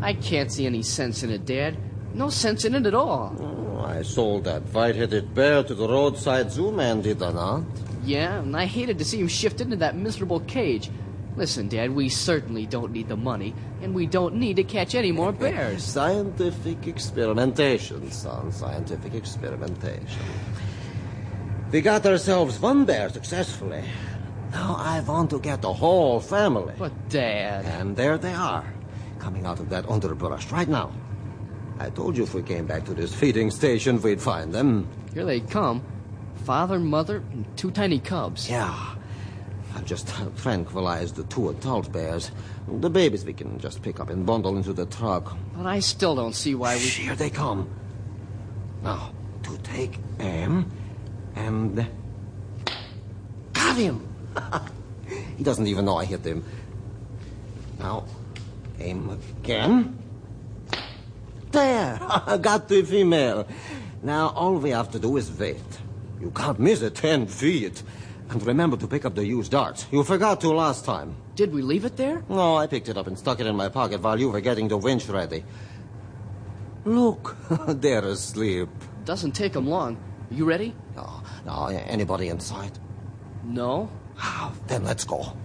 I can't see any sense in it, Dad. No sense in it at all. Oh, I sold that white-headed bear to the roadside zoo man, did I not? Yeah, and I hated to see him shift into that miserable cage. Listen, Dad, we certainly don't need the money, and we don't need to catch any more bears. Scientific experimentation, son. Scientific experimentation. We got ourselves one bear successfully. Now I want to get the whole family. But, Dad... And there they are, coming out of that underbrush right now. I told you if we came back to this feeding station, we'd find them. Here they come. Father, mother, and two tiny cubs. Yeah. I've just tranquilized the two adult bears. The babies we can just pick up and bundle into the truck. But I still don't see why we... Here they come. Now, to take aim and... Got him! He doesn't even know I hit him. Now, aim again. There! Got the female. Now, all we have to do is wait. You can't miss it 10 feet. And remember to pick up the used darts. You forgot to last time. Did we leave it there? No, I picked it up and stuck it in my pocket while you were getting the winch ready. Look, they're asleep. Doesn't take them long. You ready? No, anybody in sight? No. Then let's go.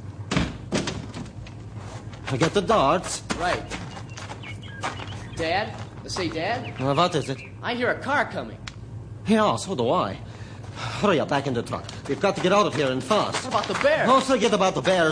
Get the darts. Right. Dad? Say, Dad? What is it? I hear a car coming. Yeah, so do I. Hurry up, back in the truck. We've got to get out of here and fast. What about the bear? Don't forget about the bears.